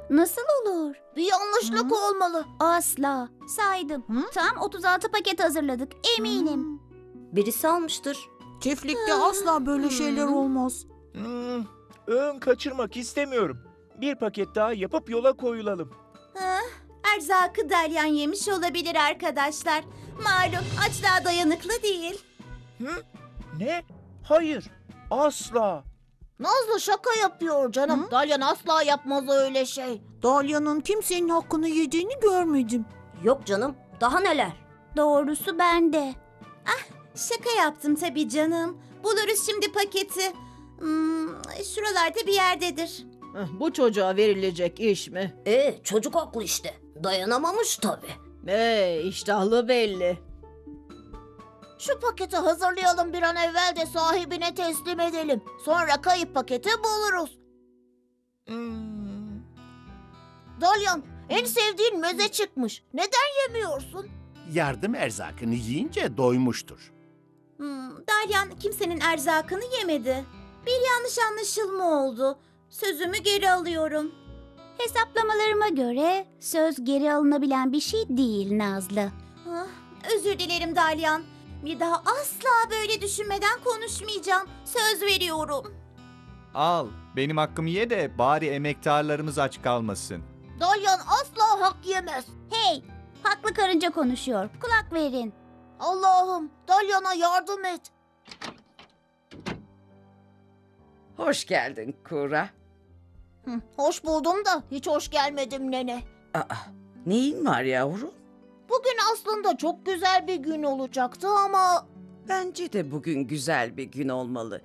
Nasıl olur? Bir yanlışlık olmalı. Asla. Saydım. Tam 36 paket hazırladık. Eminim. Birisi almıştır. Çiftlikte asla böyle şeyler olmaz. Öğün kaçırmak istemiyorum. Bir paket daha yapıp yola koyulalım. Erzakı dalyan yemiş olabilir arkadaşlar. Malum açlığa dayanıklı değil. Ne? Hayır. Asla. Nazlı şaka yapıyor canım. Dalyan asla yapmaz öyle şey. Dalya'nın kimsenin hakkını yediğini görmedim. Yok canım, daha neler? Doğrusu bende. Şaka yaptım tabii canım. Buluruz şimdi paketi. Şuralarda bir yerdedir. Bu çocuğa verilecek iş mi? Çocuk haklı işte. Dayanamamış tabii. İştahlı belli. Şu paketi hazırlayalım bir an evvel de sahibine teslim edelim. Sonra kayıp paketi buluruz. Dalyan, en sevdiğin meze çıkmış. Neden yemiyorsun? Yardım erzakını yiyince doymuştur. Dalyan kimsenin erzakını yemedi. Bir yanlış anlaşılma oldu. Sözümü geri alıyorum. Hesaplamalarıma göre söz geri alınabilen bir şey değil Nazlı. Özür dilerim Dalyan. Bir daha asla böyle düşünmeden konuşmayacağım. Söz veriyorum. Al, benim hakkımı ye de bari emektarlarımız aç kalmasın. Dalyan asla hak yemez. Hey, haklı karınca konuşuyor. Kulak verin. Allah'ım, Dalyan'a yardım et. Hoş geldin Kura. Hoş buldum da hiç hoş gelmedim nene. Neyin var yavrum? Bugün aslında çok güzel bir gün olacaktı ama... Bence de bugün güzel bir gün olmalı.